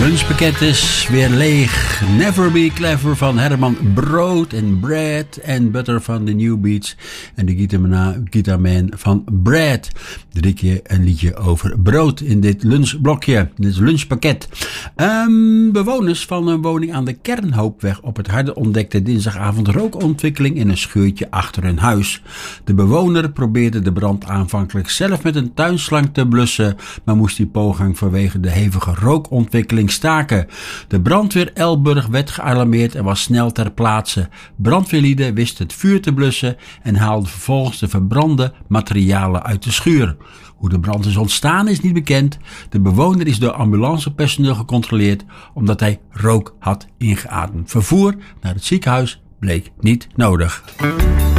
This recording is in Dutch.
lunchpakket is weer leeg. Never Be Clever van Herman Brood en Bread and Butter van de New Beats en de Guitarman van Bread. 3 keer een liedje over brood in dit lunchblokje, dit lunchpakket. Bewoners van een woning aan de Kernhoopweg op het Harde ontdekten dinsdagavond rookontwikkeling in een schuurtje achter hun huis. De bewoner probeerde de brand aanvankelijk zelf met een tuinslang te blussen, maar moest die poging vanwege de hevige rookontwikkeling staken. De brandweer Elburg werd gealarmeerd en was snel ter plaatse. Brandweerlieden wisten het vuur te blussen en haalden vervolgens de verbrande materialen uit de schuur. Hoe de brand is ontstaan is niet bekend. De bewoner is door ambulancepersoneel gecontroleerd omdat hij rook had ingeademd. Vervoer naar het ziekenhuis bleek niet nodig.